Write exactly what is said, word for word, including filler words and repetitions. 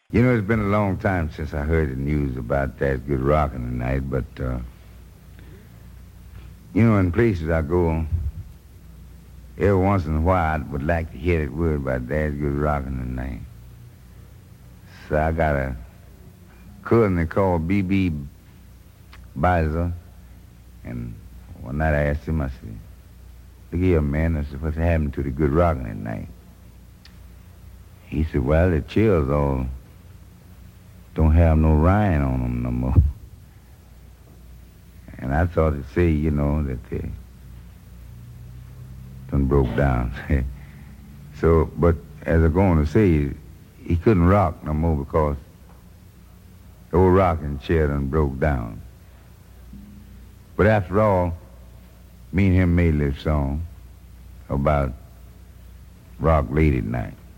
You know, it's been a long time since I heard the news about that good rocking tonight, but, uh, you know, in places I go, every once in a while I would like to hear that word about that good rocking tonight. So I got a cousin they call B B Bizer, and one night I asked him, I said, look here, man, I said, what's happened to the good rocking tonight? He said, well, the chills all don't have no rind on them no more. And I thought to say, you know, that they done broke down. So, but as I'm going to say, he couldn't rock no more because the old rocking chair done broke down. But after all, me and him made this song about rock late at night.